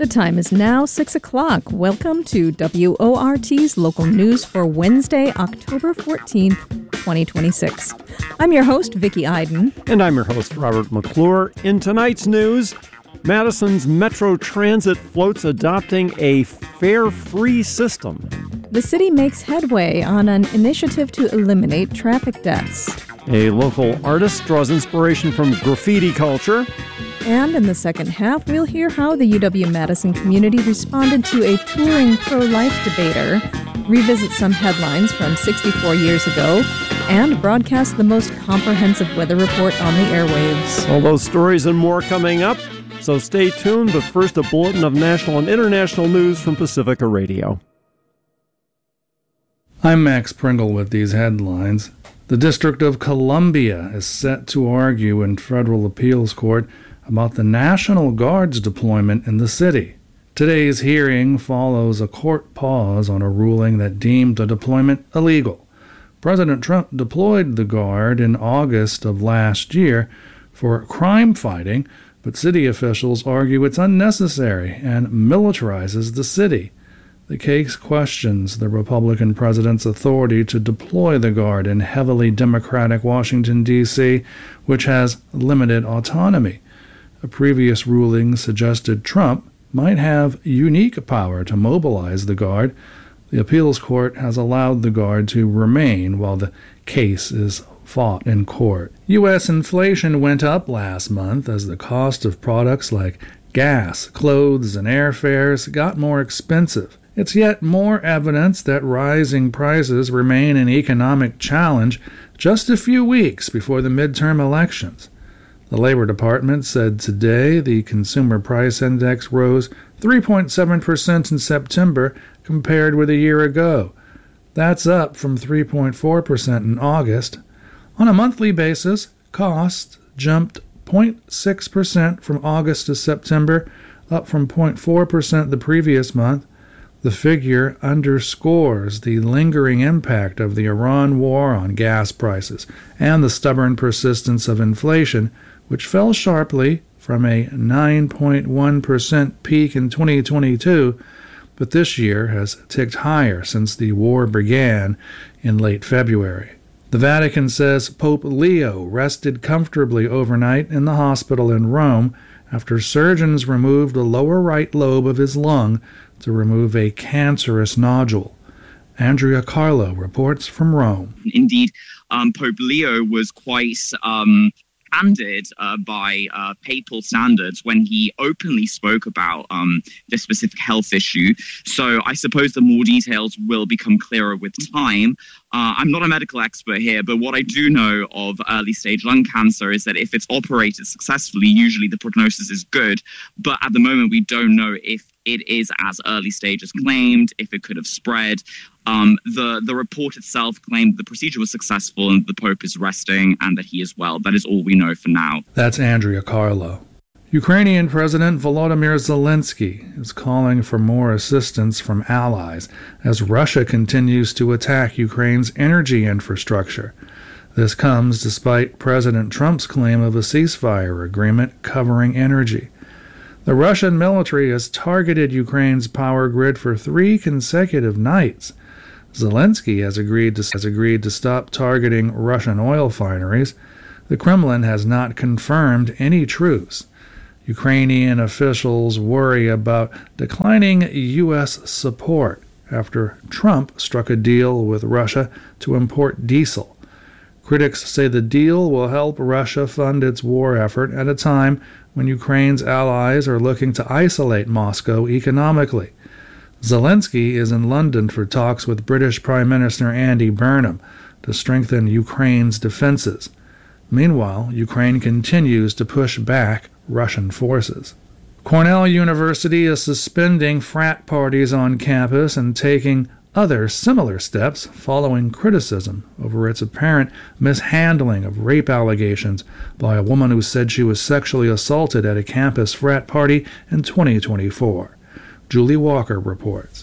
The time is now 6 o'clock. Welcome to WORT's local news for Wednesday, October 14th, 2026. I'm your host, Vicki Iden. And I'm your host, Robert McClure. In tonight's news, Madison's Metro Transit floats adopting a fare-free system. The city makes headway on an initiative to eliminate traffic deaths. A local artist draws inspiration from graffiti culture. And in the second half, we'll hear how the UW-Madison community responded to a touring pro-life debater, revisit some headlines from 64 years ago, and broadcast the most comprehensive weather report on the airwaves. All those stories and more coming up, so stay tuned. But first, a bulletin of national and international news from Pacifica Radio. I'm Max Pringle with these headlines. The District of Columbia is set to argue in federal appeals court about the National Guard's deployment in the city. Today's hearing follows a court pause on a ruling that deemed the deployment illegal. President Trump deployed the Guard in August of last year for crime fighting, but city officials argue it's unnecessary and militarizes the city. The case questions the Republican president's authority to deploy the Guard in heavily Democratic Washington, D.C., which has limited autonomy. A previous ruling suggested Trump might have unique power to mobilize the Guard. The appeals court has allowed the Guard to remain while the case is fought in court. U.S. inflation went up last month as the cost of products like gas, clothes, and airfares got more expensive. It's yet more evidence that rising prices remain an economic challenge just a few weeks before the midterm elections. The Labor Department said today the Consumer Price Index rose 3.7% in September compared with a year ago. That's up from 3.4% in August. On a monthly basis, costs jumped 0.6% from August to September, up from 0.4% the previous month. The figure underscores the lingering impact of the Iran war on gas prices and the stubborn persistence of inflation, which fell sharply from a 9.1% peak in 2022, but this year has ticked higher since the war began in late February. The Vatican says Pope Leo rested comfortably overnight in the hospital in Rome after surgeons removed the lower right lobe of his lung to remove a cancerous nodule. Andrea Carlo reports from Rome. Indeed, Pope Leo was quite candid by papal standards when he openly spoke about this specific health issue. So I suppose the more details will become clearer with time. I'm not a medical expert here, but what I do know of early stage lung cancer is that if it's operated successfully, usually the prognosis is good. But at the moment, we don't know if it is as early stage as claimed, if it could have spread. The report itself claimed the procedure was successful and the Pope is resting and that he is well. That is all we know for now. That's Andrea Carlo. Ukrainian President Volodymyr Zelensky is calling for more assistance from allies as Russia continues to attack Ukraine's energy infrastructure. This comes despite President Trump's claim of a ceasefire agreement covering energy. The Russian military has targeted Ukraine's power grid for 3 consecutive nights. Zelensky has agreed to stop targeting Russian oil refineries. The Kremlin has not confirmed any truce. Ukrainian officials worry about declining U.S. support after Trump struck a deal with Russia to import diesel. Critics say the deal will help Russia fund its war effort at a time when Ukraine's allies are looking to isolate Moscow economically. Zelensky is in London for talks with British Prime Minister Andy Burnham to strengthen Ukraine's defenses. Meanwhile, Ukraine continues to push back Russian forces. Cornell University is suspending frat parties on campus and taking other similar steps following criticism over its apparent mishandling of rape allegations by a woman who said she was sexually assaulted at a campus frat party in 2024. Julie Walker reports.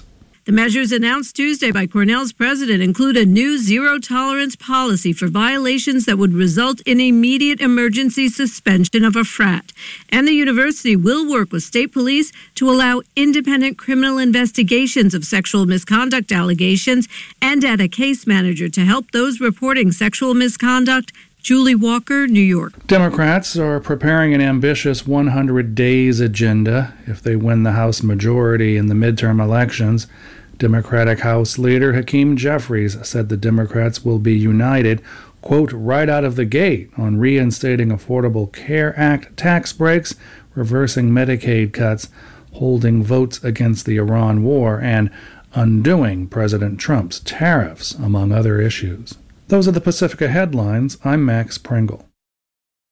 The measures announced Tuesday by Cornell's president include a new zero-tolerance policy for violations that would result in immediate emergency suspension of a frat. And the university will work with state police to allow independent criminal investigations of sexual misconduct allegations and add a case manager to help those reporting sexual misconduct. Julie Walker, New York. Democrats are preparing an ambitious 100 days agenda if they win the House majority in the midterm elections. Democratic House Leader Hakeem Jeffries said the Democrats will be united, quote, right out of the gate on reinstating Affordable Care Act tax breaks, reversing Medicaid cuts, holding votes against the Iran war, and undoing President Trump's tariffs, among other issues. Those are the Pacifica headlines. I'm Max Pringle.